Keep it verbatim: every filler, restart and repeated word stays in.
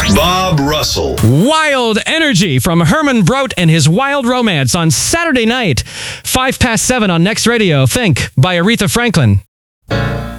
Bob Russell. Wild Energy from Herman Brodt and his Wild Romance on Saturday night, five past seven on Next Radio. Think by Aretha Franklin.